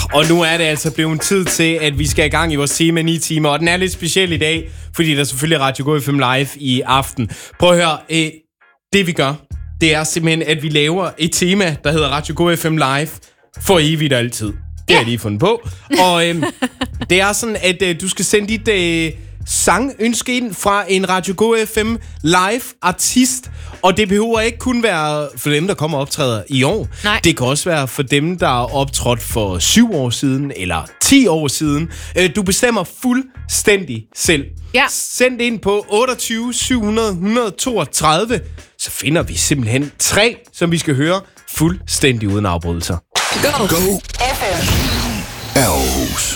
Og nu er det altså blevet tid til, at vi skal i gang i vores time 9 timer. Og den er lidt speciel i dag, fordi der selvfølgelig er Radio Go FM Live i aften. Prøv at høre, det vi gør, det er simpelthen, at vi laver et tema, der hedder Radio Go FM Live for evigt og altid. Det har jeg lige fundet på. Og det er sådan, at du skal sende dit sangønske ind fra en Radio Go FM live artist. Og det behøver ikke kun være for dem, der kommer og optræder i år. Nej. Det kan også være for dem, der er optrådt for 7 år siden eller 10 år siden. Du bestemmer fuldstændig selv. Ja. Send det ind på 28 700 132. Så finder vi simpelthen 3, som vi skal høre fuldstændig uden afbrydelser. Go FM.